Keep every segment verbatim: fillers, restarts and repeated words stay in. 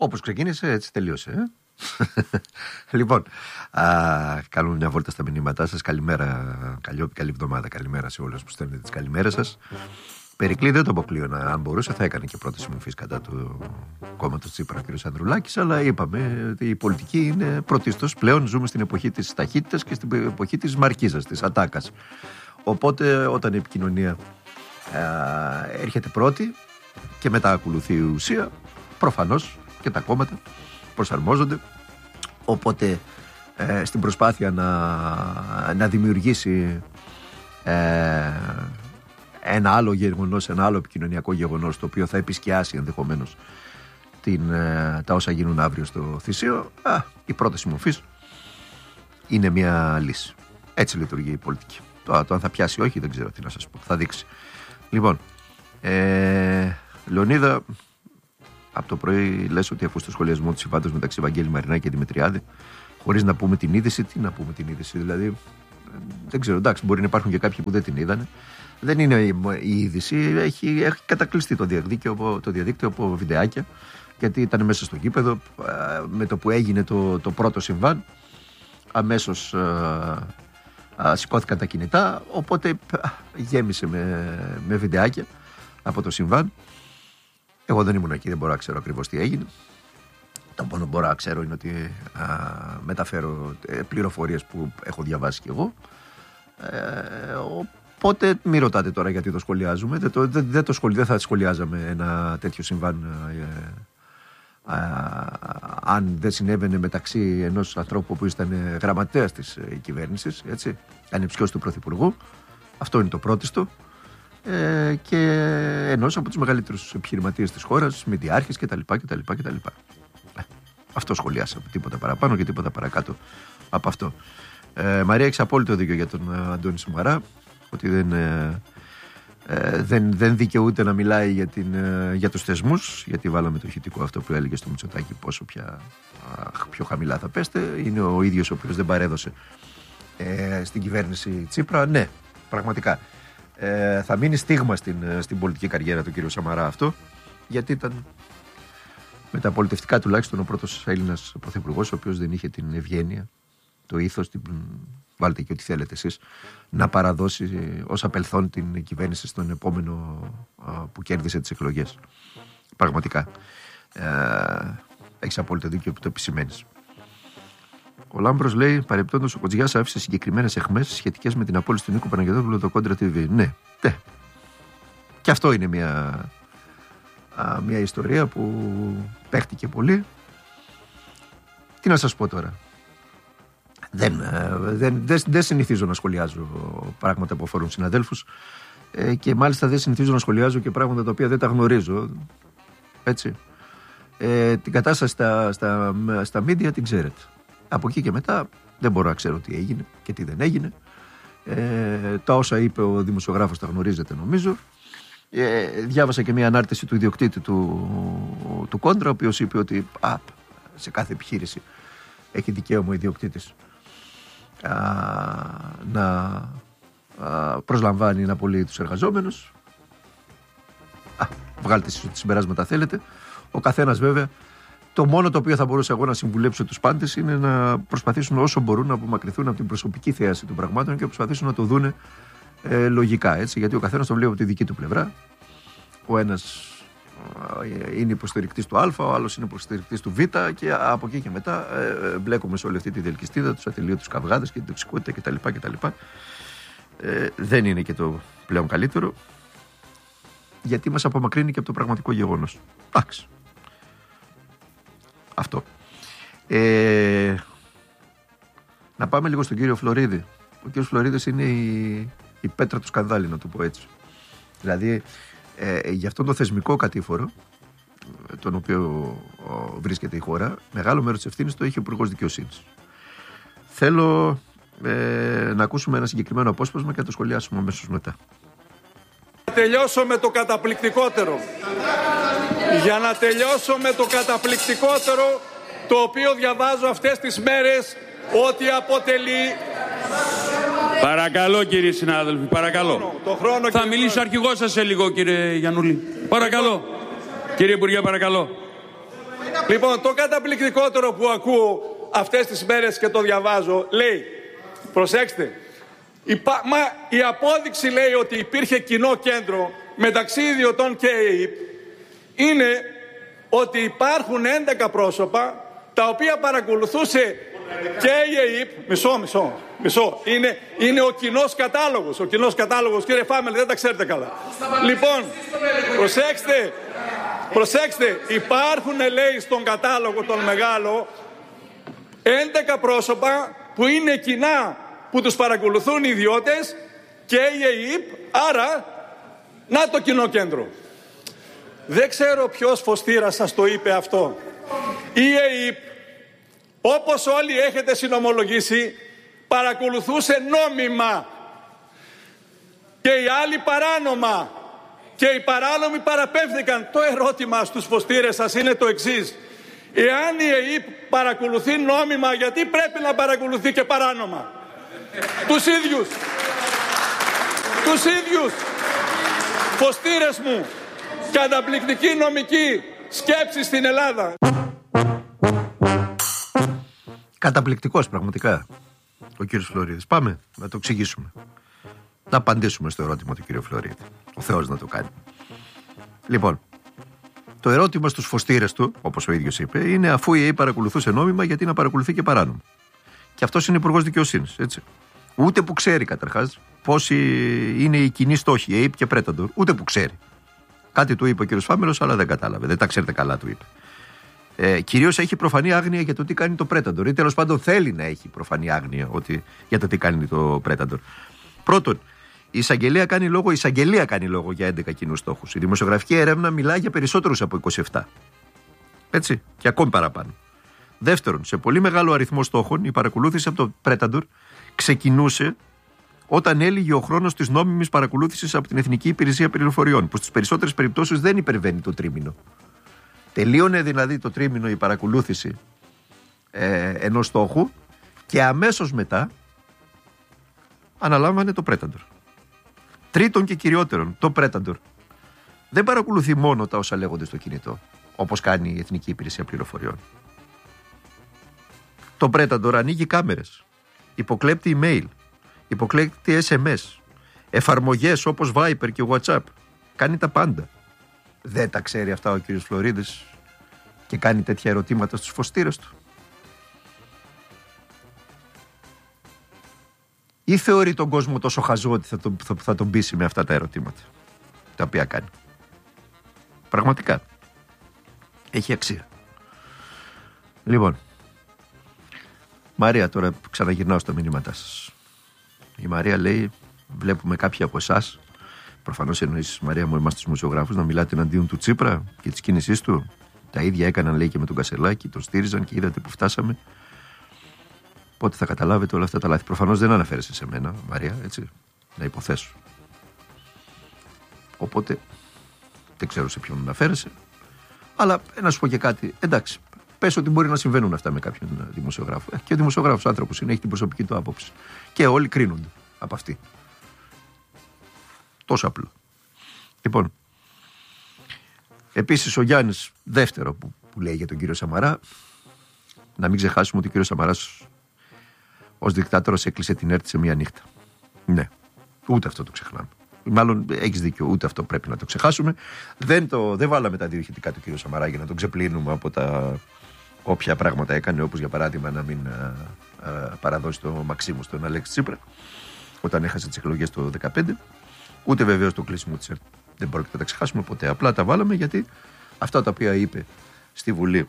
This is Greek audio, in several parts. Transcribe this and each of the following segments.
Όπως ξεκίνησε, έτσι τελείωσε. Ε? Λοιπόν, α, κάνουμε μια βόλτα στα μηνύματά σας. Καλημέρα, καλή, καλή εβδομάδα. Καλημέρα σε όλους που στέλνετε τις καλημέρες σας. Περικλή δεν το αποκλείω, να, αν μπορούσε θα έκανε και πρόταση μορφής κατά του κόμματος Τσίπρα ο κ. Ανδρουλάκης, αλλά είπαμε ότι η πολιτική είναι πρωτίστως. Πλέον ζούμε στην εποχή της ταχύτητας και στην εποχή της μαρκίζας, της ατάκας. Οπότε όταν η επικοινωνία α, έρχεται πρώτη και μετά ακολουθεί η ουσία, προφανώς και τα κόμματα προσαρμόζονται. Οπότε ε, στην προσπάθεια να, να δημιουργήσει ε, ένα άλλο γεγονός, ένα άλλο επικοινωνιακό γεγονός, το οποίο θα επισκιάσει ενδεχομένως την, ε, τα όσα γίνουν αύριο στο Θησίο, α, η πρόταση μορφής είναι μια λύση. Έτσι λειτουργεί η πολιτική. Το, το αν θα πιάσει όχι δεν ξέρω τι να σας πω, θα δείξει. Λοιπόν, ε, Λεωνίδα, από το πρωί λες ότι αφού στο σχολιασμό του συμβάντος μεταξύ Βαγγέλη Μαρινάκη και Δημητριάδη, χωρίς να πούμε την είδηση, τι να πούμε την είδηση, δηλαδή δεν ξέρω, εντάξει, μπορεί να υπάρχουν και κάποιοι που δεν την είδανε. Δεν είναι η είδηση, έχει, έχει κατακλειστεί το διαδίκτυο, το διαδίκτυο από βιντεάκια, γιατί ήταν μέσα στο γήπεδο, με το που έγινε το, το πρώτο συμβάν, αμέσως α, α, σηκώθηκαν τα κινητά, οπότε α, γέμισε με, με βιντεάκια από το συμβάν. Εγώ δεν ήμουν εκεί, δεν μπορώ να ξέρω ακριβώς τι έγινε. Το μόνο που μπορώ να ξέρω είναι ότι α, μεταφέρω πληροφορίες που έχω διαβάσει κι εγώ. Ε, οπότε μην ρωτάτε τώρα γιατί το σχολιάζουμε. Δεν, το, δεν, δεν, το σχολι, δεν θα σχολιάζαμε ένα τέτοιο συμβάν ε, α, αν δεν συνέβαινε μεταξύ ενός ανθρώπου που ήταν γραμματέας της ε, κυβέρνησης, έτσι, ανεψιός του Πρωθυπουργού. Αυτό είναι το πρώτιστο. Ε, και ενός από τους μεγαλύτερους επιχειρηματίες της χώρας, μηντιάρχες κτλ. κτλ, κτλ. Ε, αυτό σχολιάσαμε, τίποτα παραπάνω και τίποτα παρακάτω από αυτό. Ε, Μαρία, έχεις απόλυτο δίκιο για τον ε, Αντώνη Σαμαρά, ότι δεν, ε, ε, δεν, δεν δικαιούται να μιλάει για, την, ε, για τους θεσμούς, γιατί βάλαμε το ηχητικό αυτό που έλεγε στο Μητσοτάκη πόσο πια αχ, πιο χαμηλά θα πέστε. Είναι ο ίδιος ο οποίος δεν παρέδωσε ε, στην κυβέρνηση Τσίπρα. Ναι, πραγματικά. Ε, θα μείνει στίγμα στην, στην πολιτική καριέρα του κ. Σαμαρά αυτό, γιατί ήταν με τα πολιτευτικά τουλάχιστον ο πρώτος Έλληνας πρωθυπουργός ο οποίος δεν είχε την ευγένεια, το ήθος, την, βάλτε και ό,τι θέλετε εσείς, να παραδώσει ως απελθόν την κυβέρνηση στον επόμενο α, που κέρδισε τις εκλογές. Πραγματικά. Ε, έχεις απόλυτο δίκιο που το επισημαίνεις. Ο Λάμπρος λέει: παρεπτόντως, ο Κοτζιάς άφησε συγκεκριμένες αιχμές σχετικές με την απόλυση του Νίκου Παναγιωτόπουλου το Κόντρα τι βι. Ναι, ναι. Και αυτό είναι μια, α, μια ιστορία που παίχτηκε πολύ. Τι να σας πω τώρα. Δεν, δεν, δεν, δεν συνηθίζω να σχολιάζω πράγματα που αφορούν συναδέλφους ε, και μάλιστα δεν συνηθίζω να σχολιάζω και πράγματα τα οποία δεν τα γνωρίζω. Έτσι. Ε, την κατάσταση στα, στα, στα media την ξέρετε. Από εκεί και μετά δεν μπορώ να ξέρω τι έγινε και τι δεν έγινε. Ε, τα όσα είπε ο δημοσιογράφος τα γνωρίζετε νομίζω. Ε, διάβασα και μια ανάρτηση του ιδιοκτήτη του, του Κόντρα, ο οποίος είπε ότι α, σε κάθε επιχείρηση έχει δικαίωμα ο ιδιοκτήτης α, να α, προσλαμβάνει, να απολύει τους εργαζόμενους. Α, βγάλτε εσείς ό,τι συμπεράσματα θέλετε. Ο καθένας βέβαια. Το μόνο το οποίο θα μπορούσα εγώ να συμβουλέψω τους πάντες είναι να προσπαθήσουν όσο μπορούν να απομακρυνθούν από την προσωπική θέαση των πραγμάτων και να προσπαθήσουν να το δούνε ε, λογικά. Έτσι, γιατί ο καθένας το βλέπει από τη δική του πλευρά. Ο ένας ε, είναι υποστηρικτής του Α, ο άλλος είναι υποστηρικτής του Β και από εκεί και μετά ε, μπλέκουμε σε όλη αυτή τη διελκυστίδα, τους ατελείωτους καυγάδες και την τοξικότητα κτλ. κτλ. Ε, δεν είναι και το πλέον καλύτερο, γιατί μας απομακρύνει και από το πραγματικό γεγονός. Εντάξει. Αυτό. Ε, να πάμε λίγο στον κύριο Φλωρίδη. Ο κύριος Φλωρίδης είναι η, η πέτρα του σκανδάλι, να το πω έτσι. Δηλαδή, ε, για αυτόν τον θεσμικό κατήφορο, τον οποίο ο, βρίσκεται η χώρα, μεγάλο μέρος της ευθύνης το έχει ο Υπουργός Δικαιοσύνης. Θέλω ε, να ακούσουμε ένα συγκεκριμένο απόσπασμα και να το σχολιάσουμε αμέσως μετά. τελειώσω με το καταπληκτικότερο. Για να τελειώσω με το καταπληκτικότερο, το οποίο διαβάζω αυτές τις μέρες, ότι αποτελεί... Παρακαλώ κύριε συνάδελφοι, παρακαλώ. Το χρόνο, θα κύριε... μιλήσει ο αρχηγός σας σε λίγο, κύριε Γιαννούλη. Παρακαλώ. Κύριε Υπουργέ, παρακαλώ. Λοιπόν, το καταπληκτικότερο που ακούω αυτές τις μέρες και το διαβάζω, λέει, προσέξτε, η, μα, η απόδειξη λέει ότι υπήρχε κοινό κέντρο μεταξύ ιδιωτών και ΕΕΠ είναι ότι υπάρχουν έντεκα πρόσωπα τα οποία παρακολουθούσε και η ΕΕΠ, μισό, μισό, μισό, είναι, είναι ο κοινός κατάλογος, ο κοινός κατάλογος, κύριε Φάμελ, δεν τα ξέρετε καλά. Λοιπόν, προσέξτε, προσέξτε, υπάρχουν, λέει, στον κατάλογο τον μεγάλο έντεκα πρόσωπα που είναι κοινά, που τους παρακολουθούν οι ιδιώτες και η ΕΕΠ, άρα να το κοινό κέντρο. Δεν ξέρω ποιος φωστήρας σας το είπε αυτό. Η ΕΕΠ, όπως όλοι έχετε συνομολογήσει, παρακολουθούσε νόμιμα και οι άλλοι παράνομα και οι παράνομοι παραπέμφθηκαν. Το ερώτημα στους φωστήρες σας είναι το εξής: εάν η ΕΕΠ παρακολουθεί νόμιμα, γιατί πρέπει να παρακολουθεί και παράνομα? Τους ίδιους τους ίδιους φωστήρες μου, καταπληκτική νομική σκέψη στην Ελλάδα. Καταπληκτικός πραγματικά ο κύριος Φλωρίδης. Πάμε να το εξηγήσουμε, να απαντήσουμε στο ερώτημα του κύριου Φλωρίδη. Ο Θεός να το κάνει. Λοιπόν, το ερώτημα στους φωστήρες του, όπως ο ίδιος είπε, είναι αφού η ΕΕΠ παρακολουθούσε νόμιμα, γιατί να παρακολουθεί και παράνομο? Και αυτός είναι υπουργός δικαιοσύνης, έτσι. Ούτε που ξέρει καταρχάς πόσοι είναι οι κοινοί στόχοι, η ΕΕΠ και Πρέταντορ. Ούτε που ξέρει. Κάτι του είπε ο κύριος Φάμελος, αλλά δεν κατάλαβε. Δεν τα ξέρετε καλά, του είπε. Ε, κυρίως έχει προφανή άγνοια για το τι κάνει το Πρέταντορ, ή τέλος πάντων θέλει να έχει προφανή άγνοια ότι, για το τι κάνει το Πρέταντορ. Πρώτον, η εισαγγελία κάνει λόγο, η εισαγγελία κάνει λόγο για έντεκα κοινούς στόχους. Η δημοσιογραφική έρευνα μιλάει για περισσότερους από είκοσι επτά. Έτσι, και ακόμη παραπάνω. Δεύτερον, σε πολύ μεγάλο αριθμό στόχων η παρακολούθηση από το Πρέταντορ ξεκινούσε όταν έλυγε ο χρόνος της νόμιμης παρακολούθησης από την Εθνική Υπηρεσία Πληροφοριών, που στις περισσότερες περιπτώσεις δεν υπερβαίνει το τρίμηνο. Τελείωνε δηλαδή το τρίμηνο η παρακολούθηση ε, ενός στόχου και αμέσως μετά αναλάμβανε το Πρέταντορ. Τρίτον και κυριότερον, το Πρέταντορ δεν παρακολουθεί μόνο τα όσα λέγονται στο κινητό, όπως κάνει η Εθνική Υπηρεσία Πληροφοριών. Το Πρέταντορ ανοίγει κάμερες, υποκλέπτει email, υποκλέπτει ες εμ ες, εφαρμογές όπως Viber και WhatsApp. Κάνει τα πάντα. Δεν τα ξέρει αυτά ο κύριος Φλωρίδης και κάνει τέτοια ερωτήματα στους φωστήρες του? Ή θεωρεί τον κόσμο τόσο χαζό ότι θα τον, θα, θα τον πείσει με αυτά τα ερωτήματα τα οποία κάνει? Πραγματικά έχει αξία. Λοιπόν, Μαρία, τώρα ξαναγυρνάω στα μηνύματά σας. Η Μαρία λέει, βλέπουμε κάποιοι από εσάς, προφανώς εννοείς, Μαρία μου, εμάς τους δημοσιογράφους, να μιλάτε εναντίον του Τσίπρα και της κίνησής του. Τα ίδια έκαναν, λέει, και με τον Κασελάκη, τον στήριζαν και είδατε που φτάσαμε. Πότε θα καταλάβετε όλα αυτά τα λάθη? Προφανώς δεν αναφέρεσαι σε μένα, Μαρία, έτσι, να υποθέσω. Οπότε δεν ξέρω σε ποιον αναφέρεσαι. Αλλά να σου πω και κάτι, εντάξει, πες ότι μπορεί να συμβαίνουν αυτά με κάποιον δημοσιογράφο. Ε, και ο δημοσιογράφος άνθρωπος είναι, έχει την προσωπική του άποψη. Και όλοι κρίνονται από αυτή. Τόσο απλό. Λοιπόν, επίσης ο Γιάννης, δεύτερο που, που λέει για τον κύριο Σαμαρά, να μην ξεχάσουμε ότι ο κύριος Σαμαράς ως δικτάτορας έκλεισε την ΕΡΤ σε μία νύχτα. Ναι, ούτε αυτό το ξεχνάμε. Μάλλον έχεις δίκιο, ούτε αυτό πρέπει να το ξεχάσουμε. Δεν, το, δεν βάλαμε τα διοικητικά του κύριου Σαμαρά για να τον ξεπλύνουμε από τα όποια πράγματα έκανε, όπως για παράδειγμα να μην α, α, παραδώσει το Μαξίμου στον Αλέξη Τσίπρα όταν έχασε τις εκλογές το δύο χιλιάδες δεκαπέντε. Ούτε βεβαίως το κλείσιμο της ΕΡΤ δεν πρόκειται να τα ξεχάσουμε ποτέ. Απλά τα βάλαμε γιατί αυτά τα οποία είπε στη Βουλή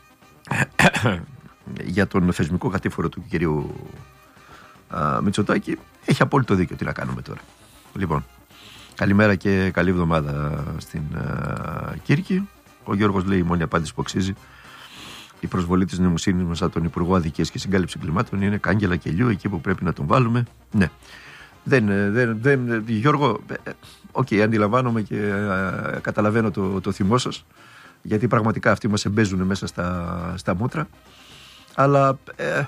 για τον θεσμικό κατήφορο του κυρίου α, Μητσοτάκη έχει απόλυτο δίκιο. Τι να κάνουμε τώρα? Λοιπόν, καλημέρα και καλή εβδομάδα στην α, Κύρκη. Ο Γιώργος λέει, η μόνη απάντηση που αξίζει η προσβολή της νοημοσύνης μας από τον Υπουργό Αδικίας και Συγκάλυψη Κλιμάτων είναι κάγκελα κελιού, εκεί που πρέπει να τον βάλουμε. Ναι. Δεν, δεν, δεν, Γιώργο, οκ, okay, αντιλαμβάνομαι και α, καταλαβαίνω το, το θυμό σας, γιατί πραγματικά αυτοί μας εμπέζουν μέσα στα, στα μούτρα, αλλά ε,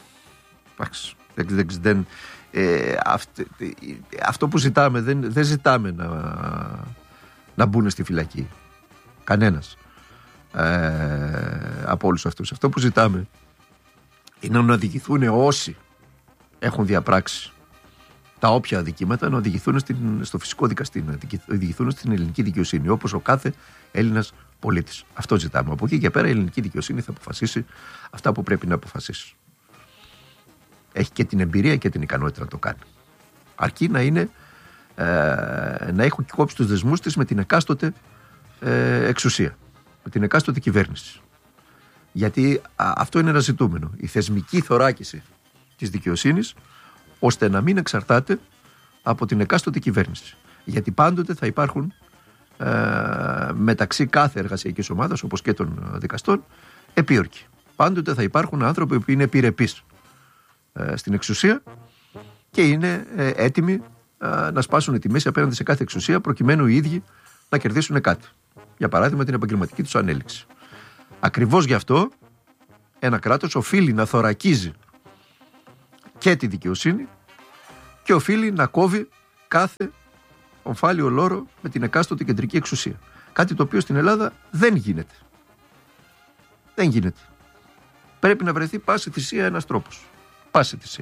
δεν, δεν, ε, αυτό, αυτό που ζητάμε δεν, δεν ζητάμε να, να μπουν στη φυλακή κανένας. Ε, από όλους αυτούς. Αυτό που ζητάμε είναι να οδηγηθούν όσοι έχουν διαπράξει τα όποια αδικήματα, να οδηγηθούν στην, στο φυσικό δικαστή, να οδηγηθούν στην ελληνική δικαιοσύνη, όπως ο κάθε Έλληνας πολίτης. Αυτό ζητάμε. Από εκεί και πέρα η ελληνική δικαιοσύνη θα αποφασίσει αυτά που πρέπει να αποφασίσει. Έχει και την εμπειρία και την ικανότητα να το κάνει. Αρκεί να είναι ε, να έχουν κόψει τους δεσμούς της με την εκάστοτε ε, εξουσία, με την εκάστοτε κυβέρνηση. Γιατί α, αυτό είναι ένα ζητούμενο. Η θεσμική θωράκιση της δικαιοσύνης, ώστε να μην εξαρτάται από την εκάστοτε κυβέρνηση. Γιατί πάντοτε θα υπάρχουν ε, μεταξύ κάθε εργασιακής ομάδας, όπως και των δικαστών, επίορκοι. Πάντοτε θα υπάρχουν άνθρωποι που είναι επιρρεπείς ε, στην εξουσία και είναι ε, έτοιμοι ε, να σπάσουν τη μέση απέναντι σε κάθε εξουσία, προκειμένου οι ίδιοι να κερδίσουν κάτι. Για παράδειγμα, την επαγγελματική τους ανέλυξη. Ακριβώς γι' αυτό ένα κράτος οφείλει να θωρακίζει και τη δικαιοσύνη και οφείλει να κόβει κάθε ομφάλιο λόρο με την εκάστοτε κεντρική εξουσία. Κάτι το οποίο στην Ελλάδα δεν γίνεται. Δεν γίνεται. Πρέπει να βρεθεί πάση θυσία ένας τρόπος. Πάση θυσία.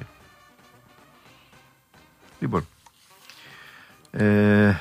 Λοιπόν. Ε,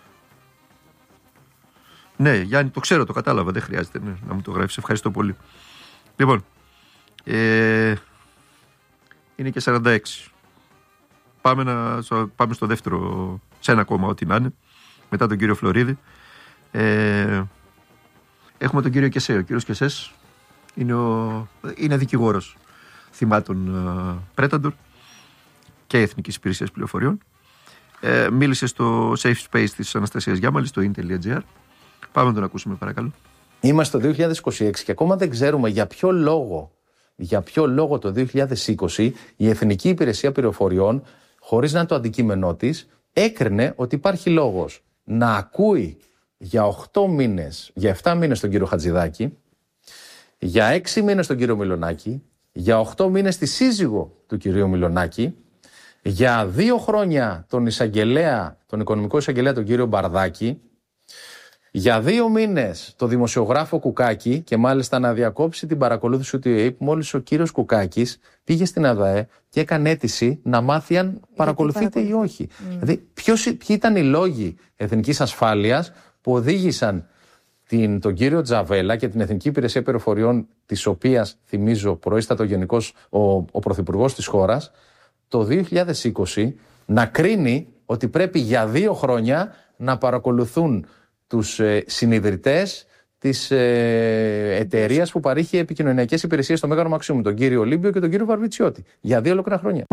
ναι, Γιάννη, το ξέρω, το κατάλαβα. Δεν χρειάζεται ναι, να μου το γράψεις. Ευχαριστώ πολύ. Λοιπόν. Ε, είναι και σαράντα έξι. Πάμε, να, πάμε στο δεύτερο, σε ένα κόμμα, ό,τι να είναι, μετά τον κύριο Φλωρίδη. Ε, έχουμε τον κύριο Κεσέ. Ο κύριος Κεσές είναι, ο, είναι δικηγόρος θυμάτων uh, Πρέταντορ και Εθνικής Υπηρεσίας Πληροφοριών. Ε, μίλησε στο Safe Space της Αναστασίας Γιάμαλης, στο in.gr. Πάμε να τον ακούσουμε, παρακαλώ. Είμαστε το δύο χιλιάδες είκοσι έξι και ακόμα δεν ξέρουμε για ποιο λόγο, για ποιο λόγο το δύο χιλιάδες είκοσι η Εθνική Υπηρεσία Πληροφοριών, χωρίς να είναι το αντικείμενό της, έκρινε ότι υπάρχει λόγος να ακούει για οκτώ μήνες, για επτά μήνες τον κύριο Χατζηδάκη, για έξι μήνες τον κύριο Μιλονάκη, για οκτώ μήνες τη σύζυγο του κυρίου Μιλονάκη, για δύο χρόνια τον εισαγγελέα, τον οικονομικό εισαγγελέα τον κύριο Μπαρδάκη, για δύο μήνες το δημοσιογράφο Κουκάκη και μάλιστα να διακόψει την παρακολούθηση του ΕΕΠ μόλις ο κύριος Κουκάκης πήγε στην ΑΔΑΕ και έκανε αίτηση να μάθει αν παρακολουθείται ή όχι. Mm. Δηλαδή ποιος, ποιοι ήταν οι λόγοι εθνικής ασφάλειας που οδήγησαν την, τον κύριο Τζαβέλα και την Εθνική Υπηρεσία Πληροφοριών, της οποίας θυμίζω προείστατο γενικός ο, ο πρωθυπουργός της χώρας, το δύο χιλιάδες είκοσι να κρίνει ότι πρέπει για δύο χρόνια να παρακολουθούν τους ε, συνιδρυτές της ε, εταιρείας που παρήχε επικοινωνιακές υπηρεσίες στο Μέγαρο Μαξίμου, τον κύριο Ολύμπιο και τον κύριο Βαρβιτσιώτη, για δύο ολόκληρα χρόνια.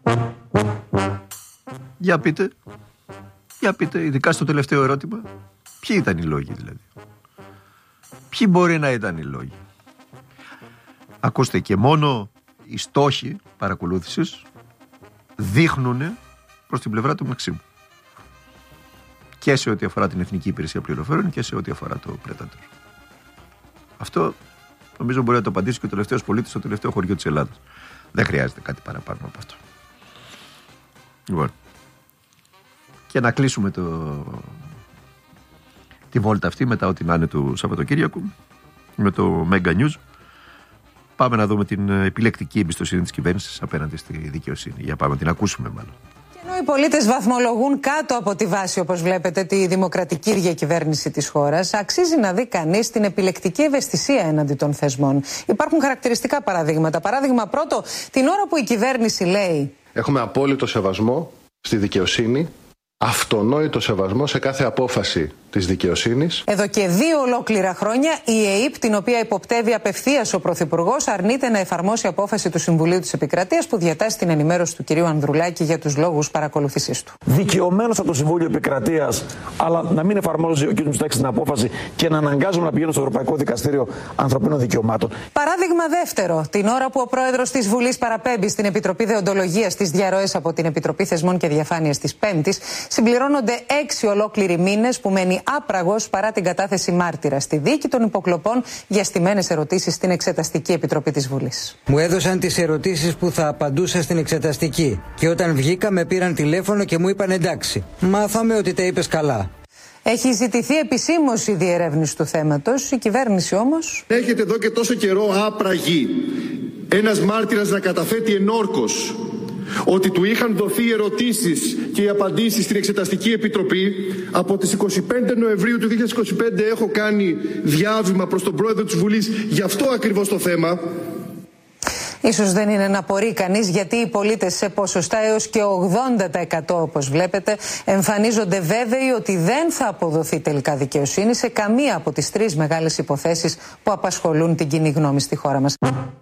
Για πείτε, για πείτε, ειδικά στο τελευταίο ερώτημα, ποιοι ήταν οι λόγοι δηλαδή. Ποιοι μπορεί να ήταν οι λόγοι. Ακούστε, και μόνο οι στόχοι παρακολούθησης δείχνουν προς την πλευρά του Μαξίμου. Και σε ό,τι αφορά την Εθνική Υπηρεσία Πληροφοριών και σε ό,τι αφορά το Πρέταντορ. Αυτό νομίζω μπορεί να το απαντήσει και ο τελευταίος πολίτης στο τελευταίο χωριό της Ελλάδας. Δεν χρειάζεται κάτι παραπάνω από αυτό. Λοιπόν. Και να κλείσουμε το... τη βόλτα αυτή μετά ό,τι να είναι του Σαββατοκύριακου με το Mega News. Πάμε να δούμε την επιλεκτική εμπιστοσύνη της κυβέρνησης απέναντι στη δικαιοσύνη. Για πάμε να την ακούσουμε μάλλον. Ενώ οι πολίτες βαθμολογούν κάτω από τη βάση, όπως βλέπετε, τη δημοκρατική διακυβέρνηση της χώρας, αξίζει να δει κανείς την επιλεκτική ευαισθησία έναντι των θεσμών. Υπάρχουν χαρακτηριστικά παραδείγματα. Παράδειγμα πρώτο, την ώρα που η κυβέρνηση λέει: έχουμε απόλυτο σεβασμό στη δικαιοσύνη, αυτονόητο σεβασμό σε κάθε απόφαση της δικαιοσύνης. Εδώ και δύο ολόκληρα χρόνια η ΕΕΠ, την οποία υποπτεύει απευθείας ο Πρωθυπουργός, αρνείται να εφαρμόσει απόφαση του Συμβουλίου της Επικρατείας που διατάσσει την ενημέρωση του κυρίου Ανδρουλάκη για τους λόγους παρακολούθησής του. Δικαιωμένος από το Συμβούλιο Επικρατείας, αλλά να μην εφαρμόζει ο κ. Μητσοτάκης την απόφαση και να αναγκάζουν να πηγαίνουν στο Ευρωπαϊκό Δικαστήριο Ανθρωπίνων Δικαιωμάτων. Παράδειγμα δεύτερο, την ώρα που ο πρόεδρος της Βουλής παραπέμπει στην Επιτροπή Δεοντολογίας τις διαρροές από την Επιτροπή Θεσμών και Διαφάνειας της Πέμπτης, συμπληρώνονται έξι ολόκληροι μήνες που μένει άπραγος παρά την κατάθεση μάρτυρα στη δίκη των υποκλοπών για στημένες ερωτήσεις στην Εξεταστική Επιτροπή της Βουλής. Μου έδωσαν τις ερωτήσεις που θα απαντούσα στην Εξεταστική και όταν βγήκα με πήραν τηλέφωνο και μου είπαν εντάξει, μάθαμε ότι τα είπες καλά. Έχει ζητηθεί επισήμως η διερεύνηση του θέματος, η κυβέρνηση όμως... Έχετε εδώ και τόσο καιρό άπραγη ένας μάρτυρας να καταθέτει ενόρκως ότι του είχαν δοθεί ερωτήσεις και οι απαντήσεις στην Εξεταστική Επιτροπή. Από τις εικοστή πέμπτη Νοεμβρίου του δύο χιλιάδες είκοσι πέντε έχω κάνει διάβημα προς τον Πρόεδρο της Βουλής για αυτό ακριβώς το θέμα. Ίσως δεν είναι να απορεί κανείς γιατί οι πολίτες σε ποσοστά έως και ογδόντα τοις εκατό όπως βλέπετε εμφανίζονται βέβαιοι ότι δεν θα αποδοθεί τελικά δικαιοσύνη σε καμία από τις τρεις μεγάλες υποθέσεις που απασχολούν την κοινή γνώμη στη χώρα μας.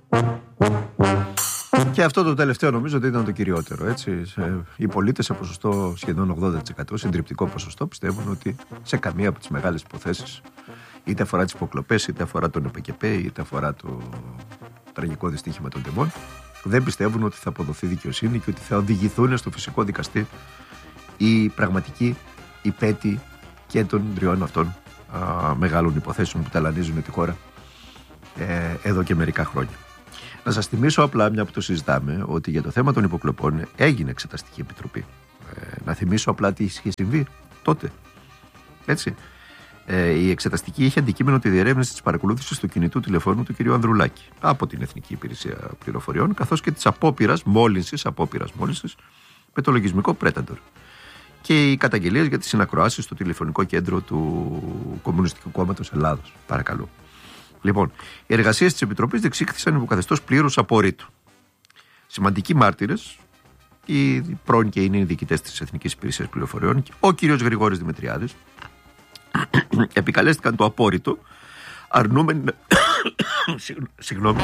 Και αυτό το τελευταίο νομίζω ότι ήταν το κυριότερο. Έτσι. Οι πολίτες σε ποσοστό σχεδόν ογδόντα τοις εκατό, συντριπτικό ποσοστό, πιστεύουν ότι σε καμία από τις μεγάλες υποθέσεις, είτε αφορά τις υποκλοπές, είτε αφορά τον ΕΠΚΕ, είτε αφορά το τραγικό δυστύχημα των τιμών, δεν πιστεύουν ότι θα αποδοθεί δικαιοσύνη και ότι θα οδηγηθούν στο φυσικό δικαστή οι πραγματικοί υπέτειοι και των τριών αυτών α, μεγάλων υποθέσεων που ταλανίζουν τη χώρα ε, εδώ και μερικά χρόνια. Να σας θυμίσω απλά, μια που το συζητάμε, ότι για το θέμα των υποκλοπών έγινε εξεταστική επιτροπή. Ε, να θυμίσω απλά τι είχε συμβεί τότε. Έτσι. Ε, η εξεταστική είχε αντικείμενο τη διερεύνηση της παρακολούθησης του κινητού τηλεφώνου του κ. Ανδρουλάκη από την Εθνική Υπηρεσία Πληροφοριών, καθώς και της απόπειρας μόλυνσης, απόπειρας μόλυνσης με το λογισμικό Predator. Και οι καταγγελίες για τις συνακροάσεις στο τηλεφωνικό κέντρο του Κομμουνιστικού Κόμματος Ελλάδος. Παρακαλώ. Λοιπόν, οι εργασίες της Επιτροπής διεξήχθησαν υπό καθεστώς πλήρους απορρίτου. Σημαντικοί μάρτυρες, οι πρώην και είναι οι διοικητές της Εθνικής Υπηρεσίας Πληροφοριών, ο κ. Γρηγόρης Δημητριάδης, επικαλέστηκαν το απόρριτο, αρνούμενοι να... Συγγνώμη.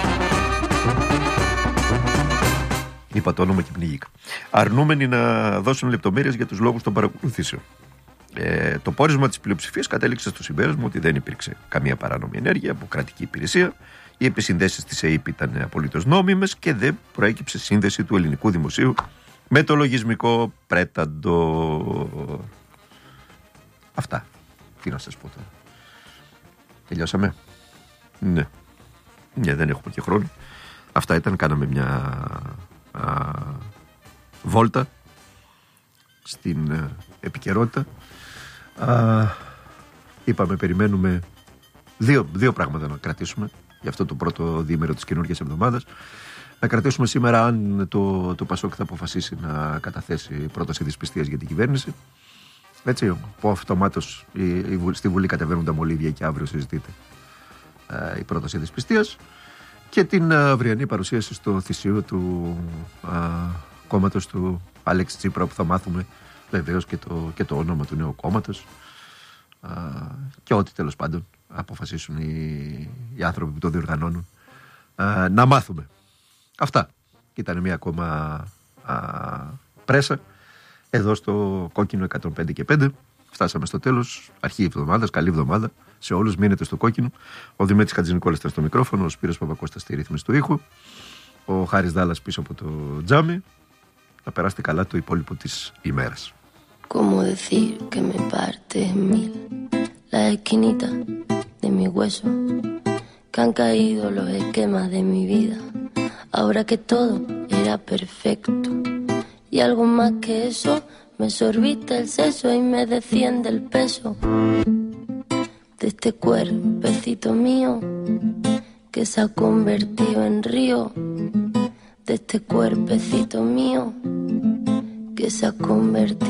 Είπα το όνομα και πνίγηκα. Αρνούμενοι να δώσουν λεπτομέρειες για τους λόγους των παρακολουθήσεων. Ε, το πόρισμα της πλειοψηφίας κατέληξε στο συμπέρασμα ότι δεν υπήρξε καμία παράνομη ενέργεια από κρατική υπηρεσία. Οι επισυνδέσεις της ΕΕΠ ήταν απολύτως νόμιμες και δεν προέκυψε σύνδεση του ελληνικού δημοσίου με το λογισμικό Πρέταντο. Αυτά. Τι να σας πω τώρα. Τελειώσαμε. Ναι. Ναι, δεν έχουμε και χρόνο. Αυτά ήταν, κάναμε μια α, βόλτα στην α, επικαιρότητα. Α, είπαμε, περιμένουμε δύο, δύο πράγματα να κρατήσουμε για αυτό το πρώτο διήμερο της καινούργιας εβδομάδας. Να κρατήσουμε σήμερα αν το, το Πασόκ θα αποφασίσει να καταθέσει πρόταση δυσπιστίας για την κυβέρνηση. Έτσι, που αυτομάτως η, η, στη Βουλή κατεβαίνουν τα μολύβια και αύριο συζητείται ε, η πρόταση δυσπιστίας, και την αυριανή παρουσίαση στο θυσίο του ε, κόμματος του Άλεξη Τσίπρα, που θα μάθουμε βεβαίως και το, και το όνομα του νέου κόμματος ε, και ό,τι τέλος πάντων αποφασίσουν οι, οι άνθρωποι που το διοργανώνουν ε, να μάθουμε. Αυτά. Ήταν μια ακόμα ε, πρέσα εδώ στο κόκκινο εκατόν πέντε και πέντε. Φτάσαμε στο τέλος. Αρχή εβδομάδας. Καλή εβδομάδα σε όλους. Μείνετε στο κόκκινο. Ο Δημήτρης Χατζηνικόλας ήταν στο μικρόφωνο. Ο Σπύρος Παπακώστας στη ρύθμιση του ήχου. Ο Χάρης Δάλλας πίσω από το τζάμι. Να περάσετε καλά το υπόλοιπο της ημέρας. Como decir que me parte mil la esquinita de mi hueso, que han caído los esquemas de mi vida, ahora que todo era perfecto. Y algo más que eso, me sorbiste el seso y me desciende el peso de este cuerpecito mío que se ha convertido en río, de este cuerpecito mío que se ha convertido